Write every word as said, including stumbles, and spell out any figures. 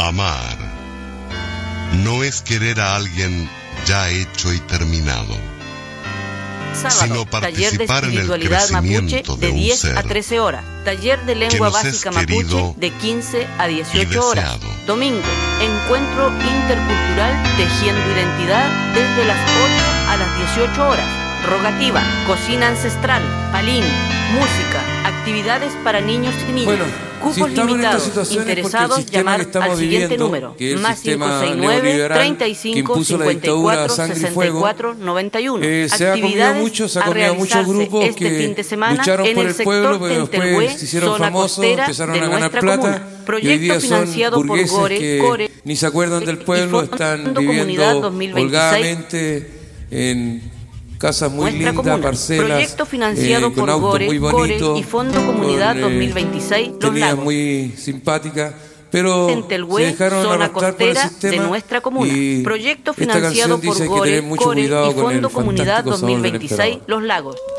Amar no es querer a alguien ya hecho y terminado, Sábado, sino taller de participar en el espiritualidad mapuche crecimiento de de un diez ser a trece horas. Taller de que lengua nos es básica mapuche querido de quince a y dieciocho horas. deseado. Domingo, encuentro intercultural tejiendo identidad desde las ocho a las dieciocho horas. Rogativa, cocina ancestral, palín, música, actividades para niños y niñas. Bueno, Cupos si estamos en esta limitados. situación es porque el Interesados, sistema llamar que estamos al siguiente viviendo, número. que es el Más sistema cinco seis nueve, neoliberal treinta y que cinco, impuso la cincuenta y dictadura a cuatro, sangre y sesenta y fuego, cuatro, noventa y uno. eh, se ha comido Actividades mucho, se ha a comido muchos realizarse grupos este que fin de semana lucharon en por el el sector pueblo, pero Tentelhue, después se hicieron zona famosos, costera empezaron de a ganar nuestra plata, comuna. y hoy Proyecto día son financiado por burgueses Gore, que Core ni se acuerdan del y pueblo, Fondo están Comunidad viviendo dos mil veintiséis. holgadamente en casas muy Nuestra lindas, comuna. parcelas, Proyecto financiado eh, con por autos Gore, muy Core bonitos, y Fondo Comunidad con, eh, dos mil veintiséis, Los tenías Lagos. muy simpáticas, pero Tentelhue, se dejaron zona arrastrar por el costera sistema de nuestra comuna. y Proyecto esta financiado canción por dice que Gore, tener mucho Core cuidado y con el Fondo Comunidad fantástico dos mil sabor del veintiséis, emperador. Los Lagos.